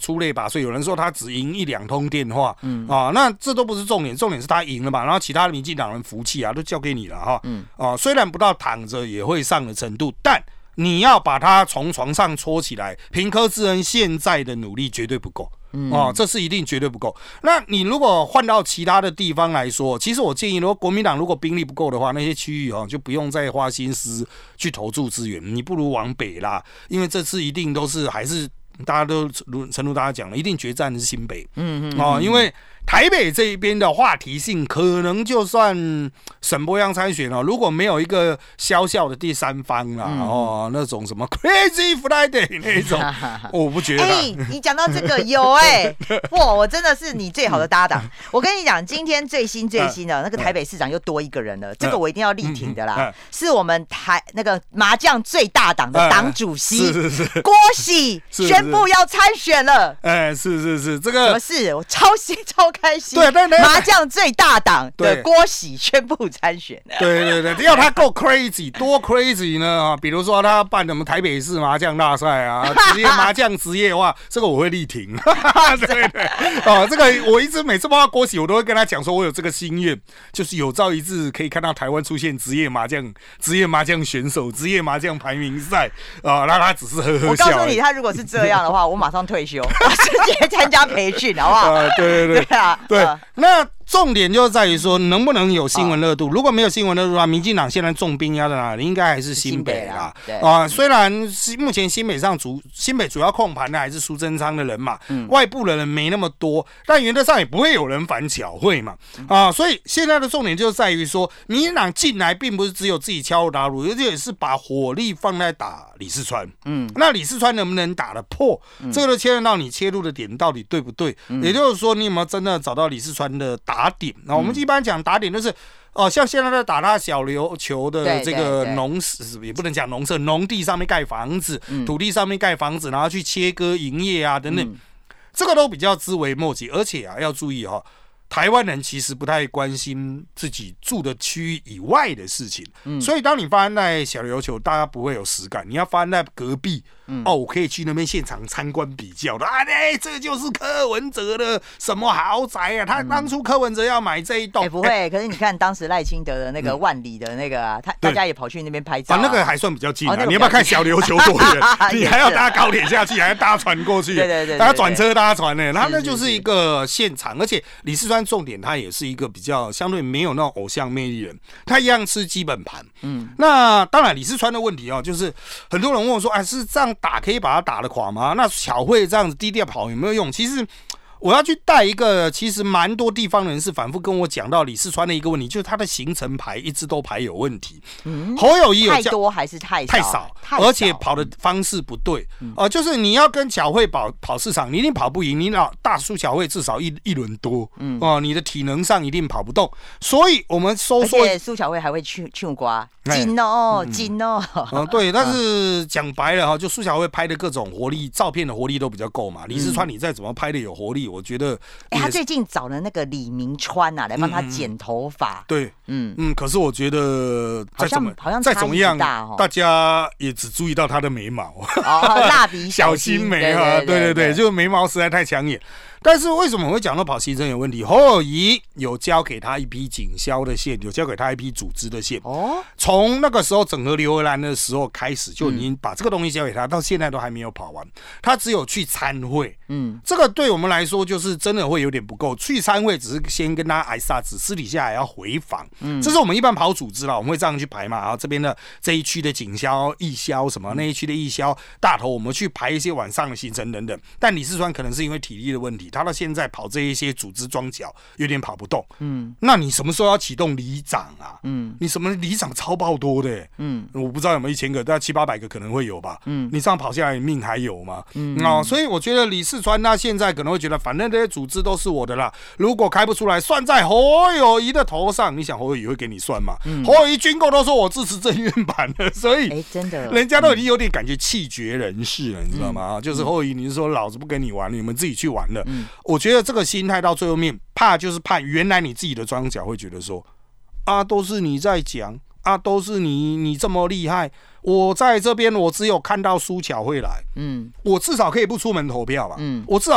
出类拔萃，有人说他只赢1-2通电话，那这都不是重点，重点是他赢了嘛，然后其他的民进党人服气啊，都交给你了哈，虽然不到躺着也会上的程度，但你要把他从床上戳起来，平柯志恩现在的努力绝对不够。这是一定绝对不够。那你如果换到其他的地方来说，其实我建议，如果国民党如果兵力不够的话，那些区域就不用再花心思去投注资源，你不如往北啦，因为这次一定都是还是大家都诚如大家讲了，一定决战的是新北，因为台北这一边的话题性，可能就算沈伯洋参选如果没有一个小小的第三方啦，那种什么 Crazy Friday 那种，我不觉得。 你讲到这个有哇，我真的是你最好的搭档。我跟你讲，今天最新的那个台北市长又多一个人了，这个我一定要力挺的啦，是我们那个麻将最大党的党主席郭喜宣布要参选了。 是这个什么事？我超开心。 对， 麻将最大党的郭喜宣布参选。 对，要他够 crazy， 多 crazy 呢？比如说他办什么台北市麻将大赛啊，麻将职业化，这个我会力挺。对，这个我一直每次碰到郭喜，我都会跟他讲说，我有这个心愿，就是有朝一日可以看到台湾出现职业麻将选手、职业麻将排名赛让他只是呵呵笑。 我告诉你，他如果是这样的话，我马上退休，我直接参加培训，好不好？ 对，那重点就在于说能不能有新闻热度。如果没有新闻热度的话，民进党现在重兵压在哪里？应该还是新北啦。虽然目前新北主要控盘的还是苏贞昌的人嘛，外部的人没那么多，但原则上也不会有人反巧会嘛。所以现在的重点就在于说，民进党进来并不是只有自己敲锣打鼓，而且也是把火力放在打李四川。那李四川能不能打得破？这个就牵涉到你切入的点到底对不对？也就是说，你有没有真的找到李四川的打点？我们一般讲打点就是像现在在打他小琉球的这个也不能讲农舍，农地上面盖房子，土地上面盖房子，然后去切割营业啊等等，这个都比较枝微末节，而且要注意台湾人其实不太关心自己住的区域以外的事情，所以当你发生在小琉球，大家不会有实感。你要发生在隔壁，我可以去那边现场参观比较的。这就是柯文哲的什么豪宅啊？他当初柯文哲要买这一栋， 不会。可是你看当时赖清德的那个万里的那个大家也跑去那边拍照那个还算比较近你要不要看小琉球多远？你还要搭高铁下去，还要搭船过去， 对， 还要转车搭船呢。他那就是一个现场，而且李四川重点，他也是一个比较相对没有那种偶像魅力人，他一样吃基本盘。那当然李四川的问题就是很多人问我说，是这样打可以把他打得垮吗？那巧慧这样子低调跑有没有用？其实我要去带一个，其实蛮多地方人士反复跟我讲到李四川的一个问题，就是他的行程排一直都排有问题。侯友宜有太多还是太少， 而且跑的方式不对。就是你要跟巧慧跑市场，你一定跑不赢。你大苏巧慧至少一轮多，你的体能上一定跑不动。所以我们而且苏巧慧还会去刮。紧哦。 对，但是讲白了就苏巧慧拍的各种活力照片的活力都比较够嘛。李四川你再怎么拍的有活力，我觉得他最近找了那个李明川来帮他剪头发。 对，可是我觉得好像再怎么样，大家也只注意到他的眉毛蜡笔小新眉对，就眉毛实在太抢眼。但是为什么我会讲到跑行程有问题？侯友宜有交给他一批警消的线，有交给他一批组织的线。从那个时候整合刘荷兰的时候开始，就已经把这个东西交给他，到现在都还没有跑完。他只有去参会，这个对我们来说就是真的会有点不够。去参会只是先跟他挨撒子，私底下还要回访。这是我们一般跑组织啦，我们会这样去排嘛。然后这边的这一区的警消、义消什么，那一区的义消大头，我们去排一些晚上的行程等等。但李四川可能是因为体力的问题，他到现在跑这一些组织装脚有点跑不动。那你什么时候要启动里长啊？你什么里长超爆多的我不知道有没有1000个，但700-800个可能会有吧。你这样跑下来，命还有吗？所以我觉得李四川他现在可能会觉得，反正这些组织都是我的啦，如果开不出来，算在侯友宜的头上。你想侯友宜会给你算吗？侯友宜军购都说我支持政院版的，所以真的， 人家都已经有点感觉气绝人世了，你知道吗？就是侯友宜，你是说老子不跟你玩，你们自己去玩了。我觉得这个心态到最后面，就是怕原来你自己的庄脚会觉得说，都是你在讲都是你这么厉害，我在这边我只有看到苏巧会来，我至少可以不出门投票吧，我至少